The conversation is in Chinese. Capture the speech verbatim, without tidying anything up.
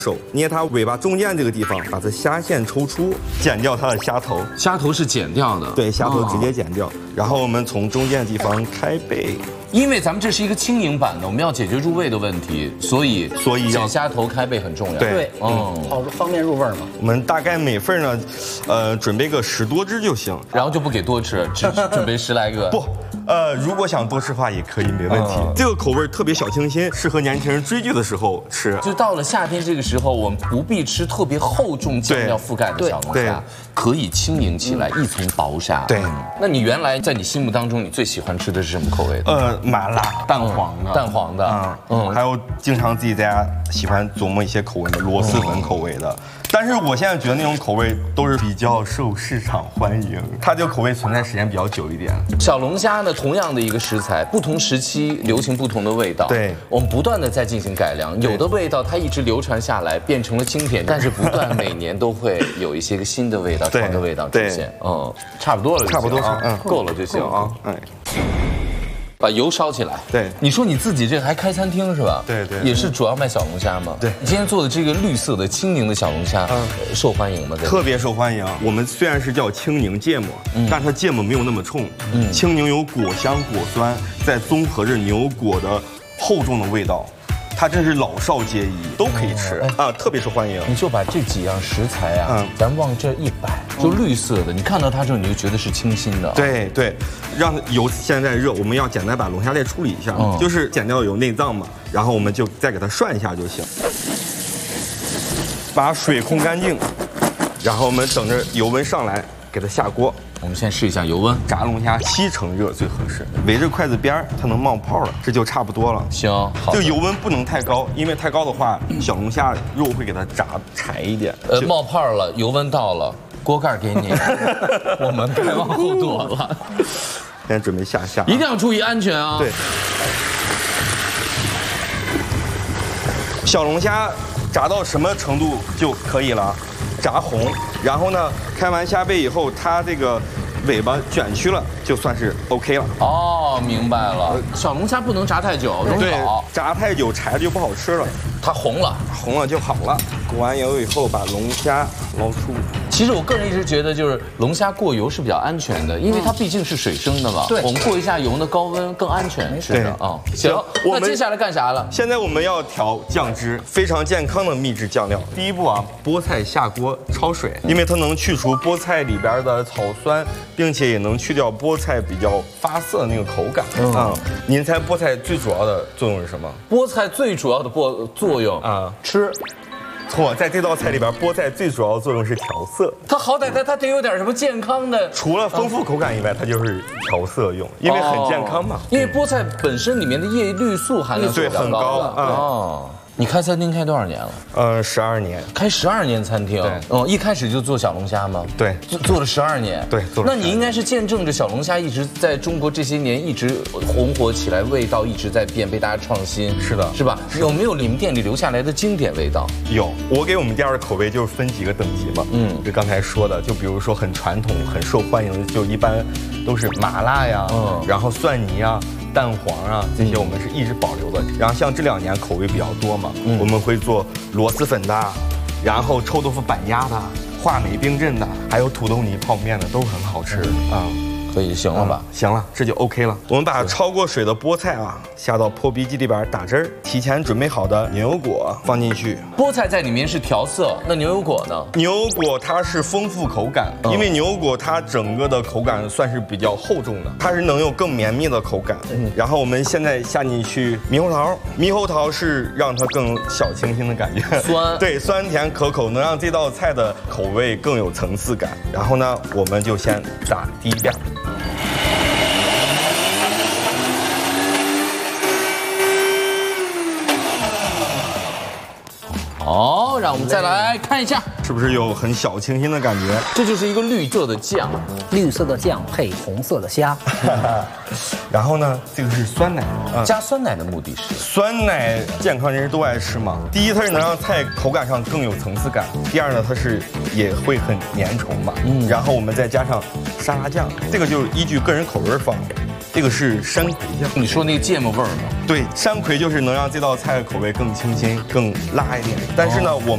手捏它尾巴中间这个地方，把这虾线抽出，剪掉它的虾头。 虾头是剪掉的， 对，虾头直接剪掉。然后我们从中间的地方开背。 因为咱们这是一个轻盈版的，我们要解决入味的问题，所以所以剪虾头开背很重要。 对， 嗯，好方便入味嘛。 我们大概每份呢，呃，准备个十多只就行， 然后就不给多吃，只准备十来个。 不，呃，如果想多吃的话也可以，没问题。嗯、这个口味特别小清新，适合年轻人追剧的时候吃。 就到了夏天这个时候，我们不必吃特别厚重酱料覆盖的小龙虾，可以轻盈起来，一层薄纱。 对， 那你原来在你心目当中，你最喜欢吃的是什么口味的？ 呃，麻辣。 淡黄的， 淡黄的， 嗯嗯，还有经常自己在家喜欢琢磨一些口味的螺蛳粉口味的，但是我现在觉得那种口味都是比较受市场欢迎，它这个口味存在时间比较久一点。 小龙虾呢，同样的一个食材，不同时期流行不同的味道， 对， 我们不断的在进行改良，有的味道它一直流传下来，变成了经典，但是不断每年都会有一些个新的味道、创的味道出现，嗯，差不多了， 差不多是，嗯， 够了就行啊，哎。 把油烧起来。 对， 你说你自己这还开餐厅是吧？ 对对， 也是主要卖小龙虾吗？ 对， 你今天做的这个绿色的轻盈的小龙虾，嗯，受欢迎吗？ 特别受欢迎。我们虽然是叫轻盈芥末，但它芥末没有那么冲，嗯，轻盈有果香果酸，再综合着牛果的厚重的味道。 它真是老少皆宜，都可以吃啊，特别受欢迎。 你就把这几样食材啊，嗯，咱往这一摆，就绿色的，你看到它之后，你就觉得是清新的。 对对，让油现在热，我们要简单把龙虾再处理一下，就是剪掉有内脏嘛，然后我们就再给它涮一下就行。把水控干净，然后我们等着油温上来，给它下锅。 我们先试一下油温， 炸龙虾七成热最合适，围着筷子边儿它能冒泡了，这就差不多了。 行，好。 就油温不能太高，因为太高的话，小龙虾肉会给它炸柴一点。 呃，冒泡了，油温到了，锅盖给你，我们该往后躲了。 现在准备下虾， 一定要注意安全啊！ 对。小龙虾炸到什么程度就可以了？ 炸红，然后呢，开完虾背以后，它这个尾巴卷曲了，就算是 OK 了。 哦，明白了。小龙虾不能炸太久，容易老。 炸太久柴就不好吃了。 它红了， 红了就好了。过完油以后，把龙虾捞出。 其实我个人一直觉得，就是龙虾过油是比较安全的，因为它毕竟是水生的嘛。对，我们过一下油呢，高温更安全。是的啊。行，那接下来干啥了？ 现在我们要调酱汁，非常健康的秘制酱料。第一步啊，菠菜下锅焯水，因为它能去除菠菜里边的草酸，并且也能去掉菠菜比较发涩的那个口感。啊，您猜菠菜最主要的作用是什么？ 菠菜最主要的作作用啊，吃。 错，在这道菜里边，菠菜最主要的作用是调色。 它好歹它它得有点什么健康的， 除了丰富口感以外，它就是调色用，因为很健康嘛。 因为菠菜本身里面的叶绿素含量对很高啊。 哦，你开餐厅开多少年了？ 呃，十二年。 开十二年餐厅。对。哦，一开始就做小龙虾吗？ 对， 做做了十二年。 对，做了。 那你应该是见证着小龙虾一直在中国这些年一直红火起来，味道一直在变，被大家创新。是的，是吧？有没有你们店里留下来的经典味道？ 有，我给我们店的口味就是分几个等级嘛。嗯，就刚才说的，就比如说很传统、很受欢迎的，就一般都是麻辣呀，嗯，然后蒜泥啊。 蛋黄啊，这些我们是一直保留的。然后像这两年口味比较多嘛，嗯、我们会做螺蛳粉的，然后臭豆腐板鸭的，话梅冰镇的，还有土豆泥泡面的，都很好吃啊。嗯可以，行了吧？ 行了，这就 OK 了。我们把焯过水的菠菜啊，下到破壁机里边打汁儿，提前准备好的牛油果放进去。 菠菜在里面是调色，那牛油果呢？ 牛油果它是丰富口感，因为牛油果它整个的口感算是比较厚重的，它是能有更绵密的口感。嗯，然后我们现在下进去猕猴桃，猕猴桃是让它更小清新的感觉， 酸， 对，酸甜可口，能让这道菜的口味更有层次感。然后呢，我们就先炸第一遍。 好，让我们再来看一下， 是不是有很小清新的感觉？ 这就是一个绿色的酱， 绿色的酱配红色的虾。 然后呢，这个是酸奶， 嗯、加酸奶的目的是酸奶，健康人士都爱吃嘛。第一，它是能让菜口感上更有层次感；第二呢，它是也会很粘稠嘛。嗯，然后我们再加上沙拉酱，这个就是依据个人口味放的。这个是山葵酱， 你说那个芥末味儿吗？ 对，山葵就是能让这道菜的口味更清新、更辣一点。但是呢，我们